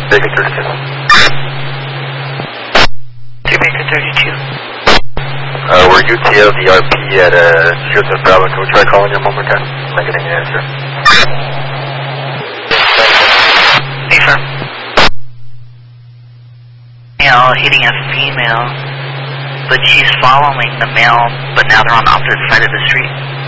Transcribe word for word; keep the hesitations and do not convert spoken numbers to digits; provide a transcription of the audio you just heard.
Baker thirty-two. Two Baker thirty-two. Uh, we're U T L the R P at uh, Joseph Bravo. Can we try calling you one more time? I'm not getting an answer. Affirm. Male hitting a female, but she's following the male, but now they're on the opposite side of the street.